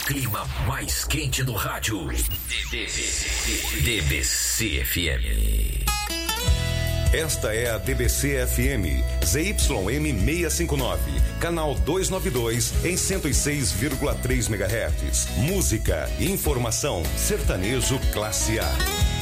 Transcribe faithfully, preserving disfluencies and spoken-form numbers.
clima mais quente do rádio. D B C F M. Esta é a D B C F M, Z Y M seiscentos e cinquenta e nove, canal duzentos e noventa e dois, em cento e seis vírgula três megahertz. Música, informação, sertanejo classe A.